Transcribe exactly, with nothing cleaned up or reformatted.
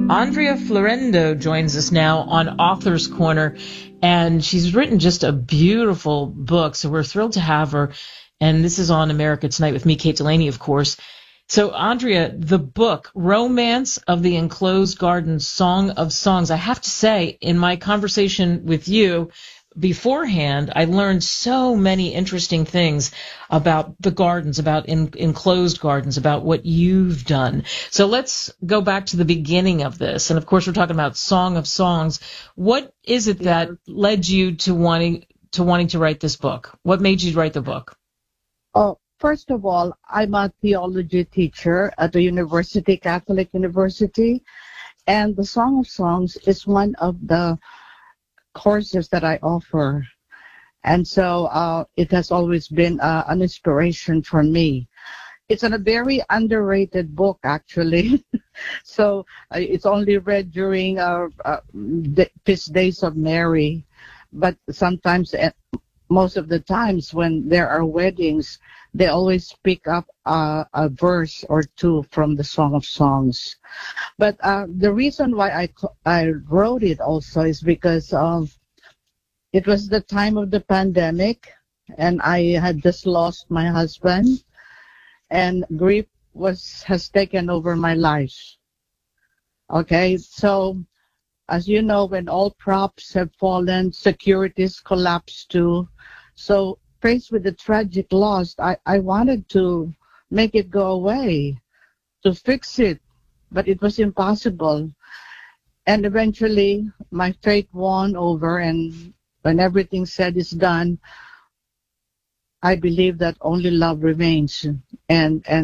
Andrea Florendo joins us now on Author's Corner, and she's written just a beautiful book, so we're thrilled to have her. And this is on America Tonight with me, Kate Delaney, of course. So, Andrea, the book, Romance of the Enclosed Garden, Song of Songs. I have to say, in my conversation with you beforehand, I learned so many interesting things about the gardens, about in, enclosed gardens, about what you've done. So let's go back to the beginning of this. And of course, we're talking about Song of Songs. What is it that led you to wanting to wanting to write this book? What made you write the book? Oh, first of all, I'm a theology teacher at the University, Catholic University, and the Song of Songs is one of the courses that I offer. And so uh, it has always been uh, an inspiration for me. It's a very underrated book, actually. so uh, it's only read during uh, uh, the feast days of Mary. But sometimes, uh, most of the times when there are weddings, they always pick up uh, a verse or two from the Song of Songs. But uh, the reason why I, I wrote it also is because of it was the time of the pandemic, and I had just lost my husband, and grief was has taken over my life. Okay, so as you know, when all props have fallen, securities collapsed too. So faced with the tragic loss, I, I wanted to make it go away, to fix it, but it was impossible. And eventually, my faith won over, and when everything said is done, I believe that only love remains. And, and